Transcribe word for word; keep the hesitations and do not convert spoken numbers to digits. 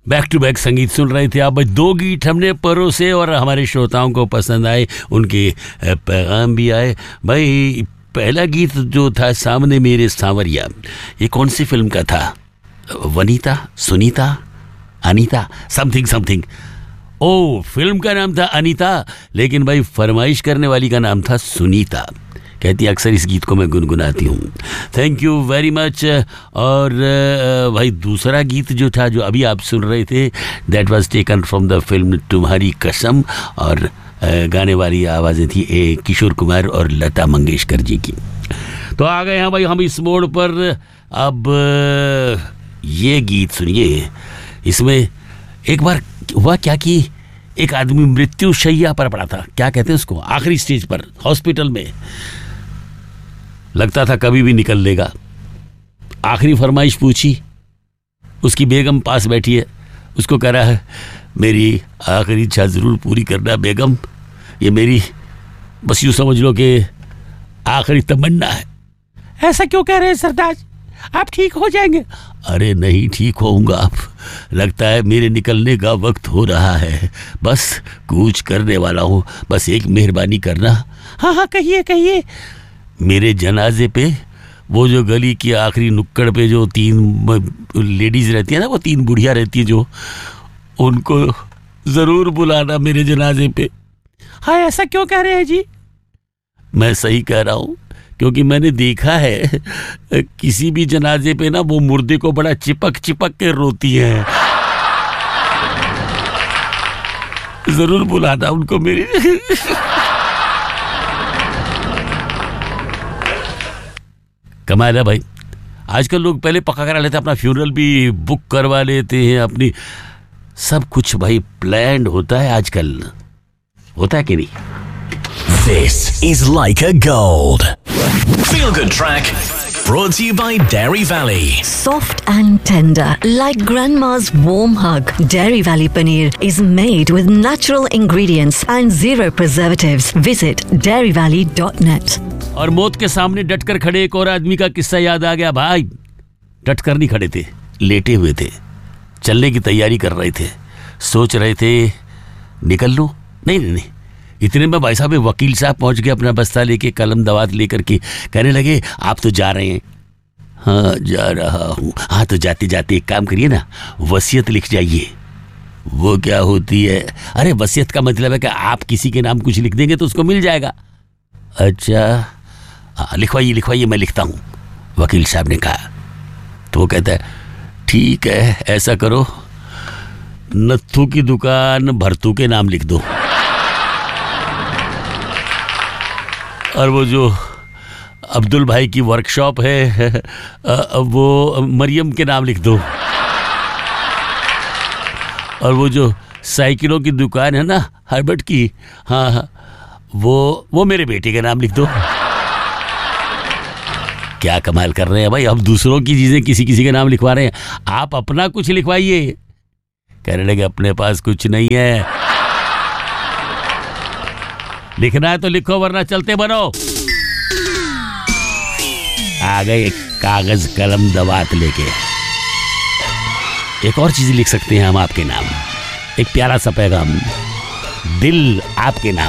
Back to back संगीत सुन रहे थे आप। दो गीत हमने परोसे और हमारे श्रोताओं को पसंद आए, उनके पैगाम भी आए। भाई पहला गीत जो था सामने मेरे सांवरिया, ये कौन सी फिल्म का था? Vanita, Sunita, Anita, something something. ओ, फिल्म का नाम था अनीता, लेकिन भाई फरमाइश करने वाली का नाम था सुनीता। कहती अक्सर इस गीत को मैं गुनगुनाती हूँ। Thank you very much. और भाई दूसरा गीत जो था, जो अभी आप सुन रहे थे, that was taken from the film तुम्हारी कसम, और गाने वाली आवाज़ें थी ए किशोर कुमार और लता मंगेशकर जी की। तो आ गए हैं भाई हम इस मोड़ पर। अब ये गीत सुनिए। इसमें एक बार हुआ क्या कि एक आदमी मृत्यु शैया पर पड़ा था, क्या कहते हैं उसको, आखिरी स्टेज पर, हॉस्पिटल में। लगता था कभी भी निकल लेगा। आखिरी फरमाइश पूछी, उसकी बेगम पास बैठी है, उसको कह रहा है मेरी आखिरी इच्छा ज़रूर पूरी करना बेगम, ये मेरी बस यूँ समझ लो कि आखिरी तमन्ना है। ऐसा क्यों कह रहे हैं सरताज, आप ठीक हो जाएंगे? अरे नहीं ठीक होऊंगा आप, लगता है मेरे निकलने का वक्त हो रहा है, बस कूच करने वाला हूँ, बस एक मेहरबानी करना। हाँ हाँ कहिए कहिए। मेरे जनाजे पे वो जो गली की आखिरी नुक्कड़ पे जो तीन लेडीज रहती है ना, वो तीन बुढ़िया रहती है जो, उनको ज़रूर बुलाना मेरे जनाजे पे। हाँ ऐसा क्यों कह रहे हैं जी? मैं सही कह रहा हूँ, क्योंकि मैंने देखा है किसी भी जनाजे पे ना वो मुर्दे को बड़ा चिपक चिपक के रोती है। जरूर बुलाना उनको मेरी। कमाल है भाई, आजकल लोग पहले पक्का करा लेते हैं, अपना फ्यूनरल भी बुक करवा लेते हैं, अपनी सब कुछ भाई प्लान्ड होता है आजकल, होता है कि नहीं? This is Leica Gold. Feel Good Track, brought to you by Dairy Valley. Soft and tender, like grandma's warm hug. Dairy Valley Paneer is made with natural ingredients and zero preservatives. Visit dairy valley dot net. और मौत के सामने डटकर खड़े एक और आदमी का किस्सा याद आ गया भाई। डटकर नहीं खड़े थे, लेटे हुए थे, चलने की तैयारी कर रहे थे, सोच रहे थे निकल लूं। नहीं नहीं नहीं, इतने में भाई साहब वकील साहब पहुंच गए, अपना बस्ता लेके, कलम दवात लेकर के, कहने लगे आप तो जा रहे हैं? हाँ जा रहा हूँ। हाँ तो जाते जाते एक काम करिए ना, वसीयत लिख जाइए। वो क्या होती है? अरे वसीयत का मतलब है कि आप किसी के नाम कुछ लिख देंगे तो उसको मिल जाएगा। अच्छा हाँ लिखवाइए लिखवाइए, मैं लिखता हूँ, वकील साहब ने कहा। तो वो कहता है ठीक है ऐसा करो, नत्थू की दुकान भरतू के नाम लिख दो, और वो जो अब्दुल भाई की वर्कशॉप है वो मरियम के नाम लिख दो, और वो जो साइकिलों की दुकान है ना हर्बर्ट की, हाँ हाँ वो वो मेरे बेटे के नाम लिख दो। क्या कमाल कर रहे हैं भाई, अब दूसरों की चीजें किसी किसी के नाम लिखवा रहे हैं, आप अपना कुछ लिखवाइए। कहने लगे अपने पास कुछ नहीं है, लिखना है तो लिखो वरना चलते बनो। आ गए एक कागज कलम दवात लेके। एक और चीज लिख सकते हैं हम आपके नाम, एक प्यारा सा पैगाम, दिल आपके नाम।